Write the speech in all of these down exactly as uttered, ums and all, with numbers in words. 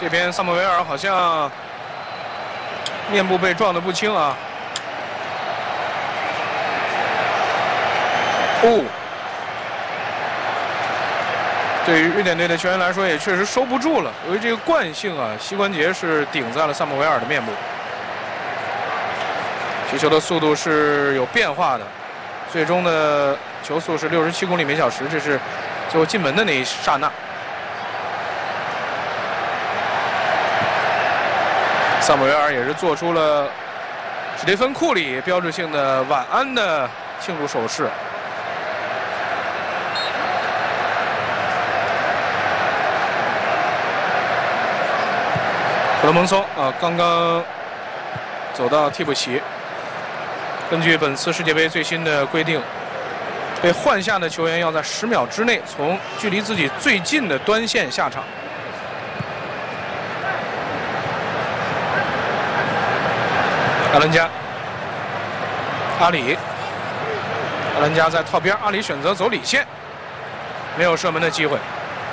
这边萨姆维尔好像面部被撞得不轻啊。哦，对于瑞典队的球员来说，也确实收不住了。由于这个惯性啊，膝关节是顶在了萨姆维尔的面部。击球的速度是有变化的，最终的球速是六十七公里每小时，这是最后进门的那一刹那。萨姆维尔也是做出了史蒂芬·库里标志性的晚安的庆祝手势。克罗蒙松啊，刚刚走到替补席。根据本次世界杯最新的规定，被换下的球员要在十秒之内从距离自己最近的端线下场。阿兰加，阿里，阿兰加在套边，阿里选择走里线，没有射门的机会。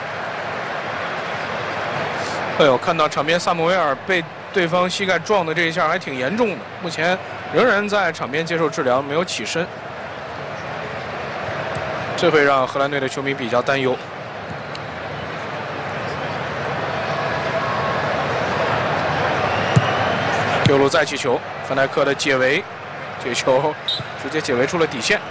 哎呦，看到场边萨姆维尔被对方膝盖撞的这一下还挺严重的，目前仍然在场边接受治疗，没有起身，这会让荷兰队的球迷比较担忧。右路再起球，范戴克的解围，这球直接解围出了底线。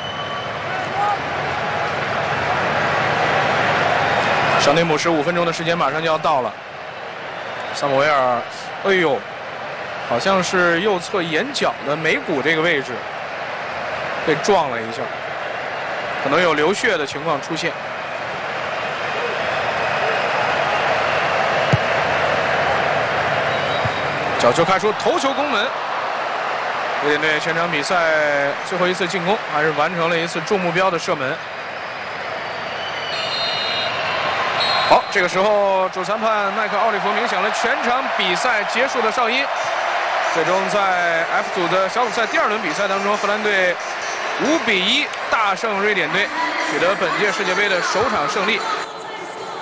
上内姆十五分钟的时间马上就要到了。萨姆维尔，哎呦，好像是右侧眼角的眉骨这个位置被撞了一下，可能有流血的情况出现。角球开出，头球攻门。瑞典队全场比赛最后一次进攻，还是完成了一次中目标的射门。好，这个时候主裁判麦克奥利弗鸣响了全场比赛结束的哨音。最终在 F 组的小组赛第二轮比赛当中，荷兰队五比一大胜瑞典队，取得本届世界杯的首场胜利。